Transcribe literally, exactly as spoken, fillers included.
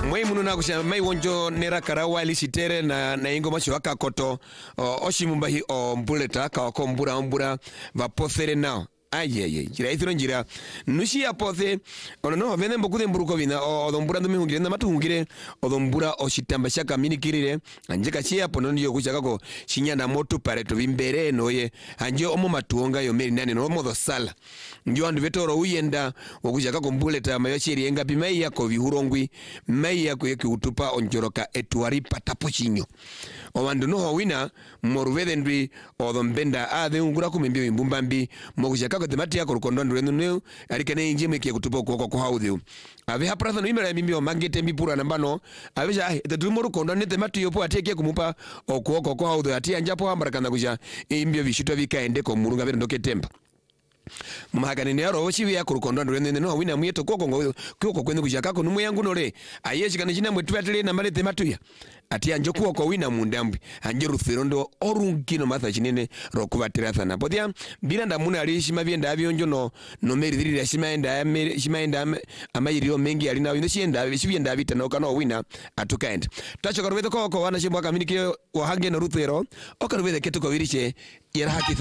Mwai munu na kusha mai wonjo nera karawali sitere na na ingo macho waka koto oshimumbahi o mbuleta ka okombura ombura va pothere nao. Aye aye jira ithiro njira nushi ya pothe ono no vende mbokude mburuko vina odombura ndo mihungire na matuhungire odombura oshitamba shaka minikirire anjeka chia pono ndiyo kushaka ko shinyana moto pareto vimbere noye anje omo matuonga yo meri nane no modo sala ndio andu vetoro uyenda okushaka ko mbuleta mayoshiri enga bimai yako vihurongwi mai yako yeki utupa onjoroka etuari patapochinyo owandu no howina moruvede ndwi odombenda ade ungura kumembio imbumbambi mokushaka ko temati yako rukondo ndwenu neu alikane injime ke kutupa ko ko haudhu ave hapratha no imera mimbi omangete mbipura nambano ave ja etetumo rukondo ne temati yopo ateke kumupa okoko ko haudhu ati anjapo ambarakana kuja imbio vishito vikaende ko murunga vero ndoketemba Mahakani ni aro ochivi ya kurukondo ndwene no wina mweto koko ngo koko kwene kujaka ko numwe yangu nole ayeshi kana china mwetu atele na malete matuya ati anjo kuwa ko wina mundambi anje rufirondo orungino matha chinene rokuvatira sana podia bila ndamuna ali shima vyenda avyonjo no no meridiri shima enda shima enda amayirio mengi ali na wino shienda shivyenda vita no kana wina atukaenda tacho karweto koko wana shimwa kaminikio wahange no ruthero okaruwede keto ko wiriche yera haki